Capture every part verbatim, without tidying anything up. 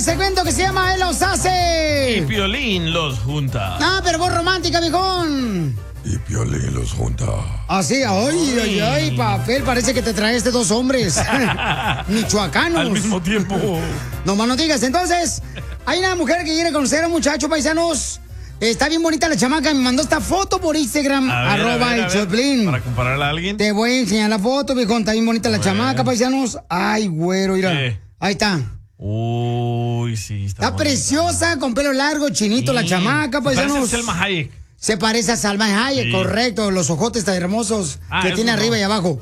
segmento que se llama Él los hace. Y Piolín los junta. Ah, pero vos romántica, viejón. Y Piolín los junta. Así, ay, ay, ay, papel, parece que te traes de dos hombres. Michoacanos. Al mismo tiempo. No más no digas. Entonces, hay una mujer que quiere conocer a un muchacho, paisanos. Está bien bonita la chamaca, me mandó esta foto por Instagram, A ver, arroba a ver, el a ver, Choplin. Para compararla a alguien. Te voy a enseñar la foto, viejón, está bien bonita la chamaca, paisanos. Ay, güero, mira. ¿Qué? Ahí está. Uy, sí, está Está bonita. Preciosa, con pelo largo, chinito, Sí. la chamaca, Se parece paisanos. a Selma Hayek. Se parece a Salma Hayek, Sí. correcto. Los ojotes tan hermosos Ah, que eso tiene no. arriba y abajo.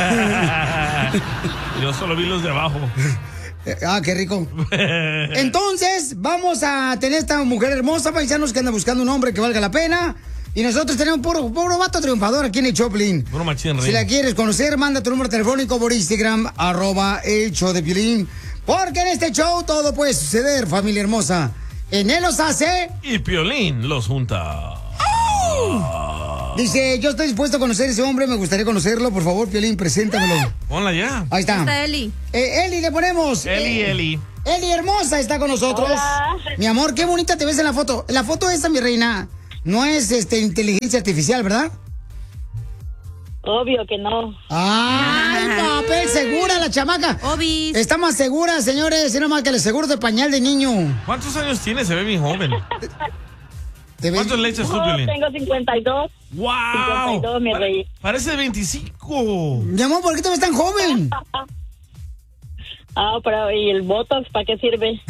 Yo solo vi los de abajo. Ah, qué rico. Entonces, vamos a tener esta mujer hermosa, paisanos, que anda buscando un hombre que valga la pena. Y nosotros tenemos puro, puro vato triunfador aquí en el Choplin. Puro machín, rey. Si la quieres conocer, manda tu número telefónico por Instagram, arroba el show de Piolín. Porque en este show todo puede suceder, familia hermosa. En él los hace. Y Piolín los junta. Dice, yo estoy dispuesto a conocer a ese hombre, me gustaría conocerlo. Por favor, Piolín, preséntamelo. Ponla ya. Ahí está. Está Eli. Eh, Eli, le ponemos. Eli, Eh, Eli. Eli hermosa está con nosotros. Hola. Mi amor, qué bonita te ves en la foto. La foto esta, mi reina, no es este inteligencia artificial, ¿verdad? Obvio que no. Ay, papel, segura la chamaca. Obis. Está más segura, señores, es nomás que el seguro de pañal de niño. ¿Cuántos años tiene? Se ve bien joven. ¿Te ves? ¿Cuántos le echas tú, Yo Piolín? tengo cincuenta y dos. ¡Wow! cincuenta y dos, mi Pare- rey. Parece de veinticinco. Mi amor, ¿por qué te ves tan joven? Ah, pero ¿y el Botox para qué sirve?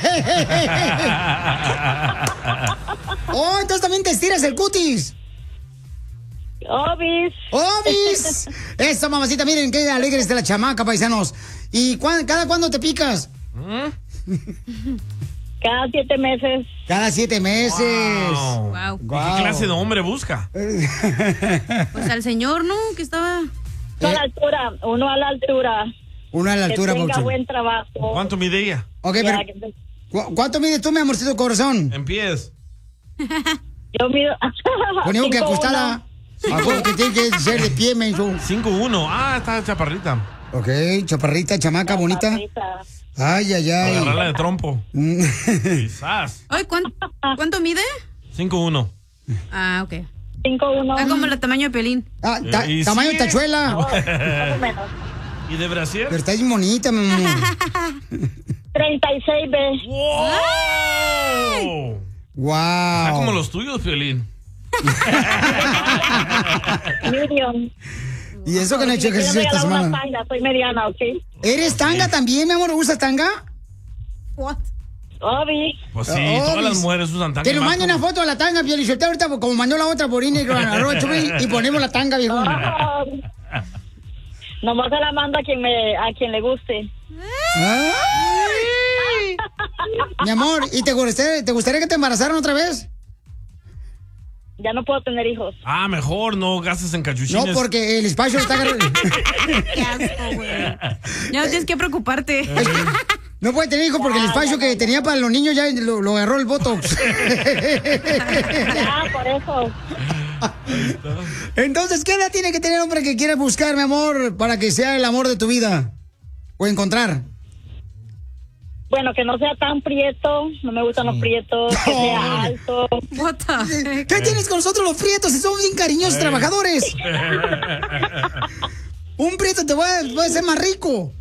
Oh, entonces también te estiras el cutis. Obis. ¡Obis! Eso, mamacita, miren qué alegre está la chamaca, paisanos. ¿Y cuán- cada cuándo te picas? Cada siete meses. Cada siete meses. Wow. Wow. ¿Y Guau. ¿Qué clase de hombre busca? Pues al señor, ¿no? Que estaba. Uno a la altura. Uno a la altura. Una a la altura, que tenga Pauchón. buen trabajo. ¿Cuánto mide ella? Ok, Ya, pero que- ¿cu- ¿cuánto mides tú, mi amorcito corazón? En pies. Yo mido. Ponemos que cinco acostada. Acuérdate que tiene que ser de pie, menso. cinco uno. Ah, está chaparrita. Ok, chaparrita, chamaca, bonita. Chaparrita. Ay, ay, ay. Agarrarla de trompo. Mm. Quizás. Ay, ¿cuánto, ¿cuánto mide? cinco uno. Ah, ok. cinco uno. Ah, como el tamaño de Pelín. Ah, ta- Y tamaño sí. de tachuela. Más o menos. ¿Y de brasier? Pero está bien bonita, mi amor. treinta y seis B. ¡Wow! Wow. Está como los tuyos, Piolín. Medium. Y eso que no he hecho Si me ejercicio quieren esta regalar una semana. tanga, soy mediana, ¿ok? ¿Eres tanga también, mi amor? ¿Usas tanga? What? Obis. Pues sí, Oh, todas las mis- mujeres usan tanga. Que nos más mande una como- foto de la tanga, Piolichotero, ahorita como mandó la otra por Instagram, arroba Choplin, y ponemos la tanga, viejo. Oh. Nomás se la mando a quien, me, a quien le guste. Ay. Mi amor, ¿y te gustaría, te gustaría que te embarazaran otra vez? Ya no puedo tener hijos. Ah, mejor no gastes en No, cachuchines. porque el espacio está agarrando. Qué asco, güey. Ya no tienes que preocuparte. No puede tener hijos porque el espacio que tenía para los niños ya lo, lo agarró el Botox. Ya, por eso. Entonces, ¿qué edad tiene que tener hombre que quiera buscar, mi amor, para que sea el amor de tu vida? O encontrar. Bueno, que no sea tan prieto. No me gustan los prietos. Que sea Oh. alto. What the- ¿Qué tienes con nosotros los prietos? Si somos bien cariñosos trabajadores. Un prieto te va a, va a hacer más rico.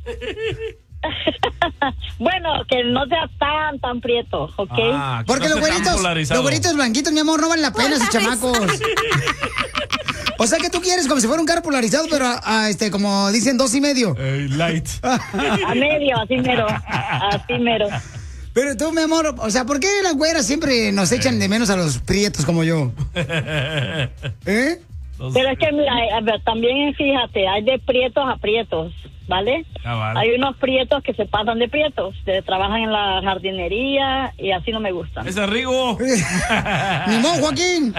Bueno, que no sea tan, tan prieto, ¿ok? Ah, que Porque no los esté tan güeritos, polarizado. los güeritos blanquitos, mi amor, no valen la pena esos chamacos. O sea que tú quieres como si fuera un carro polarizado, pero a, a, este, como dicen, dos y medio. Ey, light. A medio, así mero. Así mero. Pero tú, mi amor, o sea, ¿por qué las güeras siempre nos echan de menos a los prietos como yo? ¿Eh? Los- Pero es que, mira, a ver, también fíjate, hay de prietos a prietos, ¿vale? Ah, vale. Hay unos prietos que se pasan de prietos, que trabajan en la jardinería y así no me gustan. ¡Ese Rigo! Ni modo, Joaquín.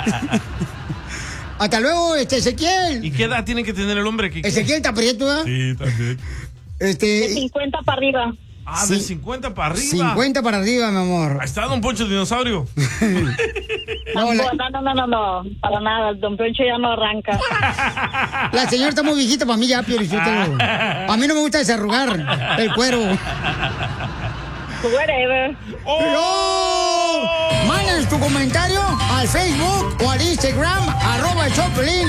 Hasta luego, este, Ezequiel. ¿Y qué edad tiene que tener el hombre? que Ezequiel está prieto, ¿verdad? Sí, también. De Este, cincuenta para arriba. Ah, Sí. de cincuenta para arriba. cincuenta para arriba, mi amor. Ahí está Don Poncho el dinosaurio. No, la, No, no, no, no, no, para nada, el Don Poncho ya no arranca. la señora está muy viejita para mí ya, Piolichotero. A mí no me gusta desarrugar el cuero. Whatever. ¡Oh! Mándanos tu comentario al Facebook o al Instagram, arroba el Choplin.